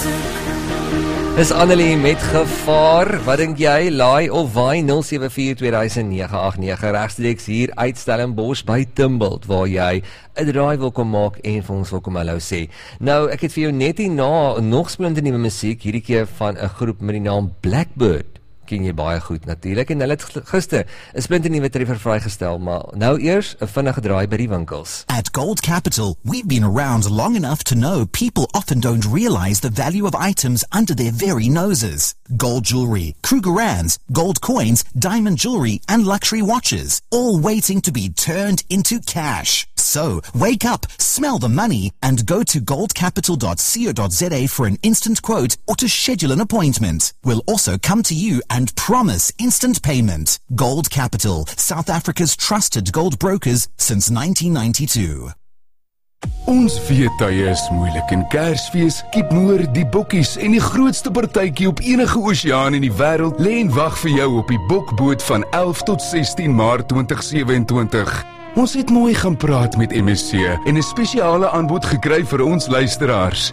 Dis Annelie met Gevaar. Wat dink jy? Laai of waai 074-2009-89 regstreeks hier uit Stellenbosch by Timbult, waar jy 'n draai wil kom maak en vir ons wil kom hallo sê. Nou, ek het vir jou net hierna nog splinternuwe musiek, hierdie keer van 'n groep met die naam Blackbird. Ken jy baie goed natuurlik, en hulle het gister 'n splinternuwe treffer vrygestel, maar nou eers 'n vinnige draai by die winkels. At Gold Capital, we've been around long enough to know people often don't realize the value of items under their very noses. Gold jewelry, Krugerrands, gold coins, diamond jewelry, and luxury watches, all waiting to be turned into cash. So, wake up, smell the money, and go to goldcapital.co.za for an instant quote or to schedule an appointment. We'll also come to you and promise instant payment. Gold Capital, South Africa's trusted gold brokers since 1992. Ons feettye is moeilik en Kersfees, Kipmoor, die bokkies en die grootste partytjie op enige oseaan in die wêreld lê en wag vir jou op die bokboot van 11 tot 16 Maart 2027. Ons het mooi gaan praat met MSC en 'n spesiale aanbod gekry vir ons luisteraars.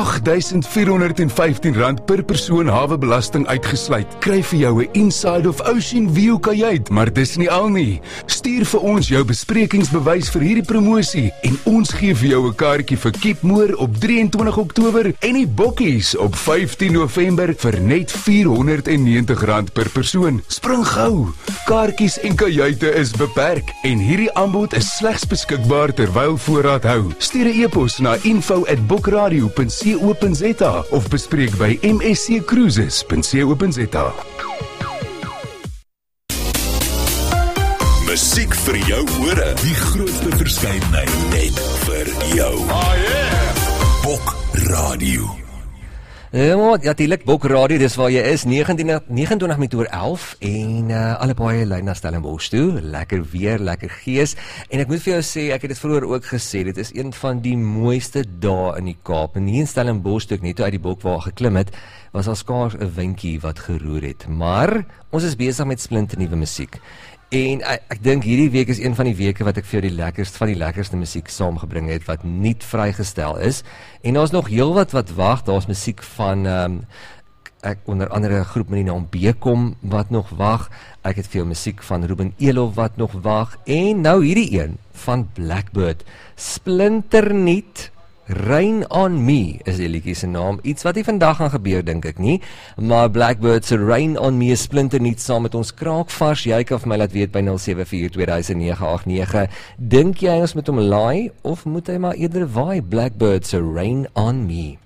R8.415 per persoon hawebelasting uitgesluit. Kry vir jou 'n Inside of Ocean View kajuit, maar dis nie al nie. Stuur vir ons jou besprekingsbewys vir hierdie promosie en ons gee vir jou 'n kaartjie vir Kipmoor op 23 Oktober en die bokkies op 15 November vir net R490 per persoon. Spring gou. Kaartjies en kajuite is beperk en hierdie aanbod is slegs beskikbaar terwyl voorraad hou. Stuur 'n e-pos na info@bokradio.co.za of bespreek by msccruises.co.za. Musiek vir jou ore, die grootste verskeidenheid net vir jou. Oh yeah! Bokradio. Ja, natuurlik, Bokradio, dis waar jy is, 29 minute oor 11 en alle baie lei na Stellenbosch toe, lekker weer, lekker gees, en ek moet vir jou sê, ek het dit vroeër ook gesê, dit is een van die mooiste dae in die Kaap, en hier in Stellenbosch, toe ek net uit die bokwaar geklim het, was al skaars 'n windjie wat geroer het, maar ons is besig met splinternuwe musiek. En ek dink hierdie week is een van die weke wat ek vir jou die lekkerste musiek saamgebring het, wat nie vrygestel is. En daar's nog heelwat wat wag, daar's musiek van, onder andere 'n groep met die naam Bekom wat nog wag, ek het vir jou musiek van Ruben Elof wat nog wag, en nou hierdie een van Blackbird, splinternuut. Rain on Me is die liedjie se naam, iets wat nie vandag gaan gebeur dink ek nie, maar Blackbird se Rain on Me is splinternuut saam met ons kraakvars. Jy kan vir my laat weet by 074-2009-89. Dink jy ons moet hom laai of moet hy maar eerder waai? Blackbird se Rain on Me.